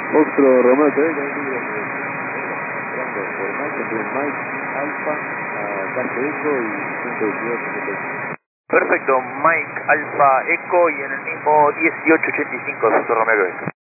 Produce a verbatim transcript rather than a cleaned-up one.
Otro Romeo Quebec, entrando por Mike, entonces Mike Alfa, a Castro Eco y ciento veintidós setenta y cinco. Perfecto, Mike Alfa Eco y en el mismo dieciocho ochenta y cinco, Doctor Romero.